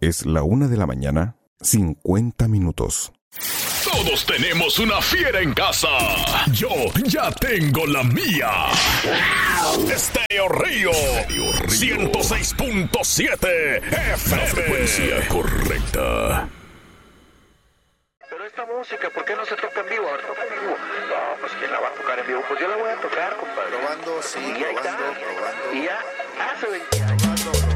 Es la 1:50 a.m. Todos tenemos una fiera en casa. Yo ya tengo la mía. Estéreo Río 106.7 FM. La frecuencia correcta. Pero esta música, ¿por qué no se toca en vivo? A ver, toca en vivo. No, pues ¿quién la va a tocar en vivo? Pues yo la voy a tocar, compadre. Probando, sí, Y ahí probando. está. Y ya hace 20 años.